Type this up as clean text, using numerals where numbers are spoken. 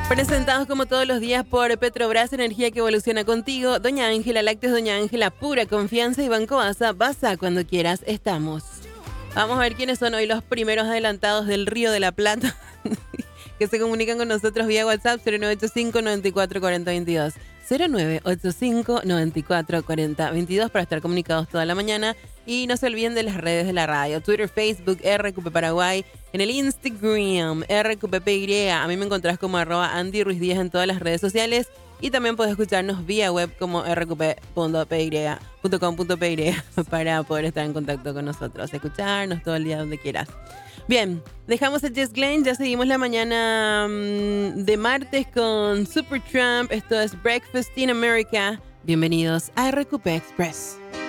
Presentados como todos los días por Petrobras, energía que evoluciona contigo. Doña Ángela Lácteos, Doña Ángela, pura confianza. y Banco Asa, Basa cuando quieras, estamos. Vamos a ver quiénes son hoy los primeros adelantados del Río de la Plata que se comunican con nosotros vía WhatsApp 0985 94 40 22. 0985 94 40 22 para estar comunicados toda la mañana. Y no se olviden de las redes de la radio: Twitter, Facebook, RQP Paraguay, en el Instagram, RQPPY. A mí me encontrás como @Andy Ruiz Díaz en todas las redes sociales. Y también puedes escucharnos vía web como rqp.py.com.py para poder estar en contacto con nosotros, escucharnos todo el día donde quieras. Bien, dejamos el Jess Glynne, ya seguimos la mañana de martes con Supertramp. Esto es Breakfast in America. Bienvenidos a RQP Express.